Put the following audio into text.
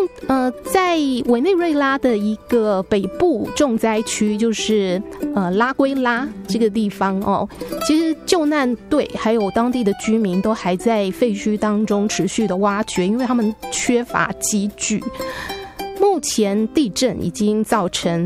在委内瑞拉的一个北部重灾区，就是拉圭拉这个地方哦，其实救难队还有当地的居民都还在废墟当中持续的挖掘，因为他们缺乏机具。目前地震已经造成